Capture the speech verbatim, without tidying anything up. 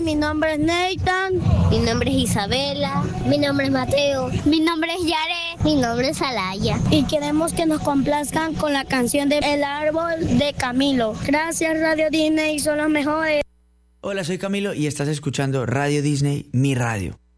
mi nombre es Nathan. Mi nombre es Isabela. Mi nombre es Mateo. Mi nombre es Yaret. Mi nombre es Alaya. Y queremos que nos complazcan con la canción de El Árbol de Camilo. Gracias, Radio Disney, son los mejores. Hola, soy Camilo y estás escuchando Radio Disney, mi radio.